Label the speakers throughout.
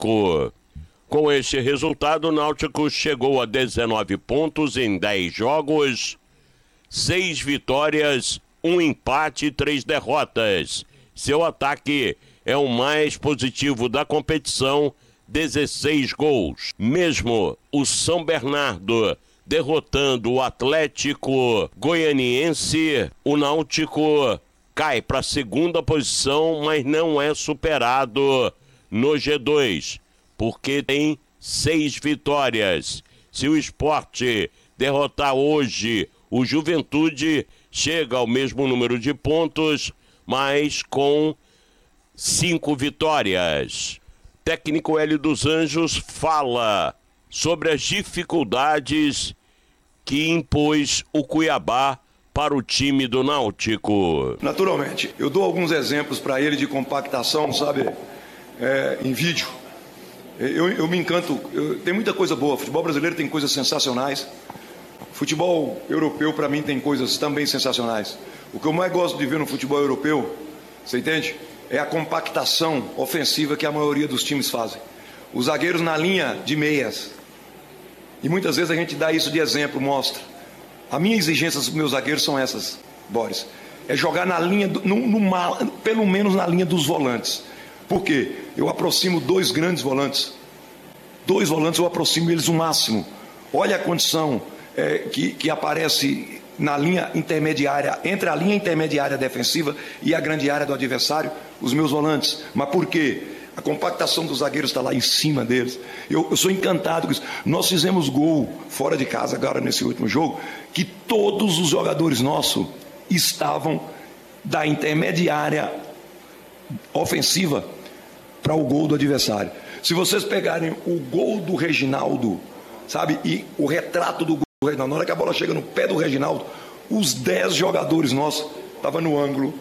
Speaker 1: Náutico. Com este resultado, o Náutico chegou a 19 pontos em 10 jogos, 6 vitórias, 1 empate e 3 derrotas. Seu ataque é o mais positivo da competição, 16 gols. Mesmo o São Bernardo derrotando o Atlético Goianiense, o Náutico cai para a segunda posição, mas não é superado no G2, porque tem 6 vitórias. Se o Sport derrotar hoje o Juventude, chega ao mesmo número de pontos, mas com 5 vitórias. Técnico Hélio dos Anjos fala sobre as dificuldades que impôs o Cuiabá para o time do Náutico.
Speaker 2: Naturalmente, eu dou alguns exemplos para ele de compactação, sabe, em vídeo. Eu me encanto, tem muita coisa boa, futebol brasileiro tem coisas sensacionais, futebol europeu para mim tem coisas também sensacionais. O que eu mais gosto de ver no futebol europeu, você entende? É a compactação ofensiva que a maioria dos times fazem. Os zagueiros na linha de meias. E muitas vezes a gente dá isso de exemplo, mostra. A minha exigência dos meus zagueiros são essas, Boris. É jogar na linha, pelo menos na linha dos volantes. Por quê? Eu aproximo 2 grandes volantes. 2 volantes eu aproximo eles o máximo. Olha a condição que aparece na linha intermediária, entre a linha intermediária defensiva e a grande área do adversário, os meus volantes. Mas por quê? A compactação dos zagueiros está lá em cima deles. Eu sou encantado com isso. Nós fizemos gol fora de casa agora nesse último jogo, que todos os jogadores nossos estavam da intermediária ofensiva para o gol do adversário. Se vocês pegarem o gol do Reginaldo, sabe, e o retrato do gol do Reginaldo, na hora que a bola chega no pé do Reginaldo, os 10 jogadores nossos estavam no ângulo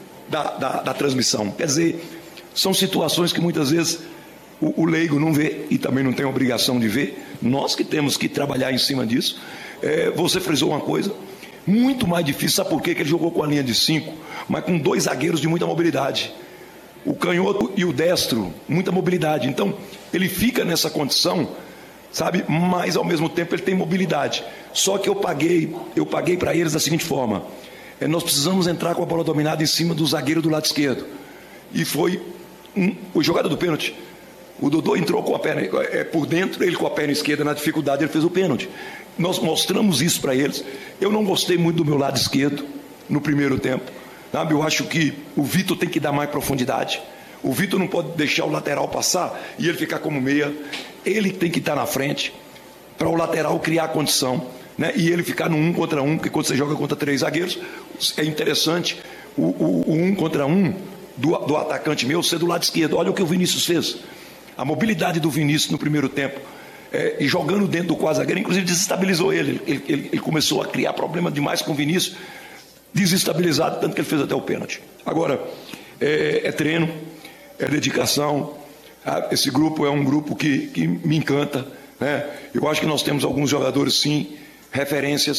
Speaker 2: da transmissão. Quer dizer, são situações que muitas vezes o leigo não vê e também não tem obrigação de ver. Nós que temos que trabalhar em cima disso. Você frisou uma coisa muito mais difícil. Sabe por quê? Que ele jogou com a linha de 5, mas com 2 zagueiros de muita mobilidade. O canhoto e o destro, muita mobilidade. Então, ele fica nessa condição, sabe? Mas, ao mesmo tempo, ele tem mobilidade. Só que eu paguei para eles da seguinte forma. Nós precisamos entrar com a bola dominada em cima do zagueiro do lado esquerdo. E foi o jogador do pênalti. O Dodô entrou com a perna por dentro, ele com a perna esquerda na dificuldade, ele fez o pênalti. Nós mostramos isso para eles. Eu não gostei muito do meu lado esquerdo no primeiro tempo. Sabe? Eu acho que o Vitor tem que dar mais profundidade. O Vitor não pode deixar o lateral passar e ele ficar como meia. Ele tem que estar na frente para o lateral criar condição, né? E ele ficar no 1 contra 1, porque quando você joga contra 3 zagueiros, é interessante o 1 contra 1 do atacante meu ser do lado esquerdo. Olha o que o Vinícius fez. A mobilidade do Vinícius no primeiro tempo, e jogando dentro do quadro zagueiro, inclusive desestabilizou ele. Ele começou a criar problema demais com o Vinícius, desestabilizado, tanto que ele fez até o pênalti. Agora, é treino, é dedicação. Esse grupo é um grupo que me encanta, né? Eu acho que nós temos alguns jogadores, sim, referência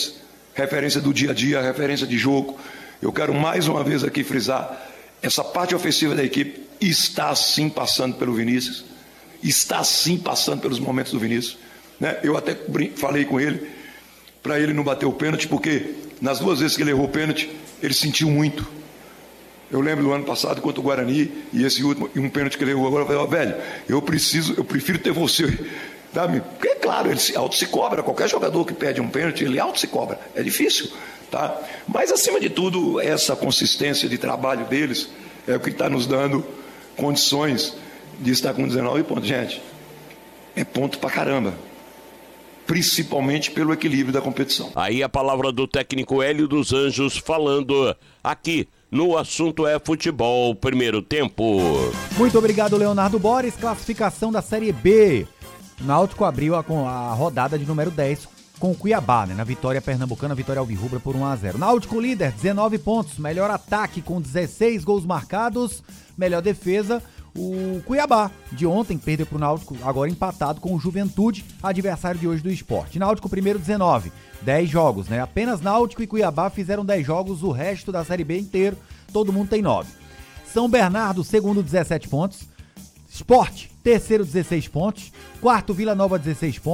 Speaker 2: do dia a dia, referência de jogo. Eu quero mais uma vez aqui frisar, essa parte ofensiva da equipe está sim passando pelo Vinícius, está sim passando pelos momentos do Vinícius, né? Eu até falei com ele, para ele não bater o pênalti, porque nas 2 vezes que ele errou o pênalti, ele sentiu muito. Eu lembro do ano passado contra o Guarani, e esse último, e um pênalti que ele errou agora, eu falei, velho, eu prefiro ter você, sabe? Porque é claro, ele auto se cobra, qualquer jogador que perde um pênalti, ele auto se cobra, é difícil, tá? Mas acima de tudo, essa consistência de trabalho deles é o que está nos dando condições de estar com 19 pontos. Gente, é ponto pra caramba, principalmente pelo equilíbrio da competição.
Speaker 1: Aí a palavra do técnico Hélio dos Anjos falando aqui no Assunto é Futebol, primeiro tempo.
Speaker 3: Muito obrigado, Leonardo Boris. Classificação da Série B. O Náutico abriu a rodada de número 10 com o Cuiabá, né? Na vitória pernambucana, vitória alvirrubra por 1-0. Náutico líder, 19 pontos, melhor ataque com 16 gols marcados, melhor defesa. O Cuiabá, de ontem, perdeu para o Náutico, agora empatado com o Juventude, adversário de hoje do Sport. Náutico primeiro, 19, 10 jogos, né? Apenas Náutico e Cuiabá fizeram 10 jogos, o resto da Série B inteiro, todo mundo tem 9. São Bernardo, segundo, 17 pontos. Sport, Terceiro, 16 pontos. Quarto, Vila Nova, 16 pontos.